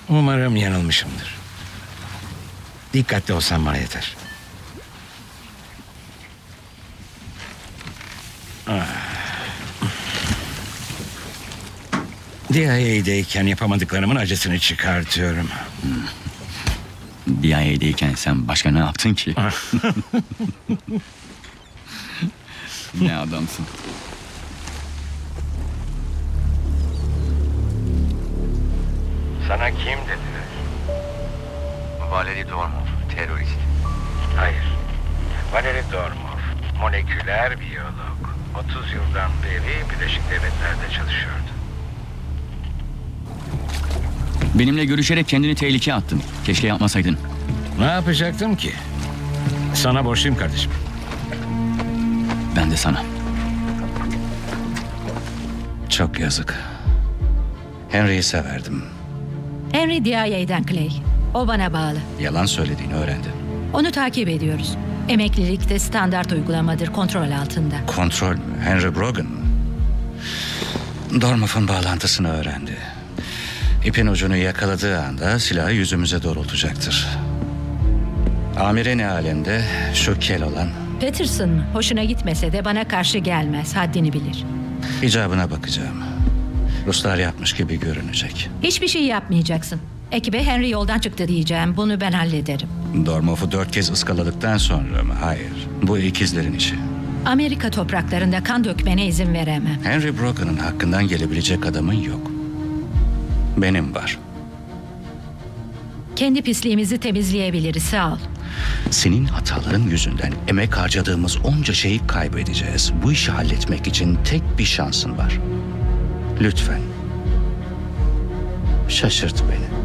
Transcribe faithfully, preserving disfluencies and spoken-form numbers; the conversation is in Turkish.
Umarım yanılmışımdır. Dikkatli olsan bana yeter. Ah. D I A'deyken yapamadıklarımın acısını çıkartıyorum. D I A'deyken sen başka ne yaptın ki? Ne adamsın. Sana kim dediler? Valeri Dormov, terörist. Hayır. Valeri Dormov, moleküler biyolog. otuz yıldan beri Birleşik Devletler'de çalışıyordu. Benimle görüşerek kendini tehlikeye attın. Keşke yapmasaydın. Ne yapacaktım ki? Sana borçluyum kardeşim. Ben de sana. Çok yazık. Henry'i severdim. Henry D I A'den Clay. O bana bağlı. Yalan söylediğini öğrendi. Onu takip ediyoruz. Emeklilikte standart uygulamadır, kontrol altında. Kontrol mü? Henry Brogan mı? Dormov'un bağlantısını öğrendi. İpin ucunu yakaladığı anda silahı yüzümüze doğrultacaktır. Amire ne alemde? Şu kel olan. Peterson mı? Hoşuna gitmese de bana karşı gelmez, haddini bilir. İcabına bakacağım. Ruslar yapmış gibi görünecek. Hiçbir şey yapmayacaksın. Ekibe Henry yoldan çıktı diyeceğim, bunu ben hallederim. Dormov'u dört kez ıskaladıktan sonra mı? Hayır. Bu ikizlerin işi. Amerika topraklarında kan dökmene izin veremem. Henry Brogan'ın hakkından gelebilecek adamın yok. Benim var. Kendi pisliğimizi temizleyebiliriz, sağ ol. Senin hataların yüzünden emek harcadığımız onca şeyi kaybedeceğiz. Bu işi halletmek için tek bir şansın var. Lütfen. Şaşırt beni.